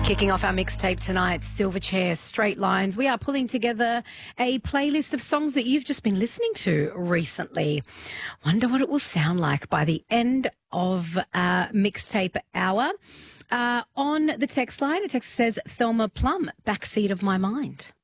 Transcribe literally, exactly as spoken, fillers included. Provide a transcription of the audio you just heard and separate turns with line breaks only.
Kicking off our mixtape tonight, Silverchair, Straight Lines. We are pulling together a playlist of songs that you've just been listening to recently. Wonder what it will sound like by the end of uh, mixtape hour. Uh, on the text line, the text says, Thelma Plum, Backseat of My Mind.